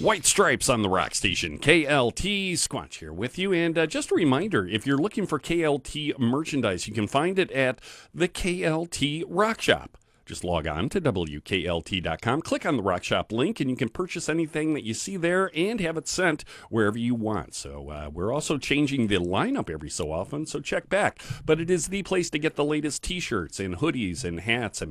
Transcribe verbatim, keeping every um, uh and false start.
White Stripes on the rock station, K L T. Squatch here with you. And uh, just a reminder, if you're looking for K L T merchandise, you can find it at the K L T Rock Shop. Just log on to W K L T dot com, click on the Rock Shop link, and you can purchase anything that you see there and have it sent wherever you want. So uh, we're also changing the lineup every so often, so check back. But it is the place to get the latest T-shirts and hoodies and hats and